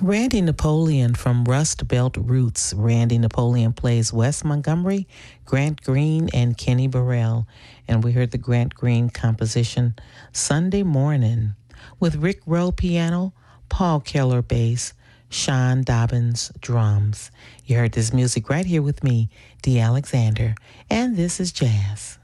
Randy Napoleon from Rust Belt Roots. Randy Napoleon plays Wes Montgomery, Grant Green, and Kenny Burrell. And we heard the Grant Green composition Sunday Morning with Rick Rowe piano, Paul Keller bass, Sean Dobbins drums. You heard this music right here with me, Dee Alexander, and this is Jazz.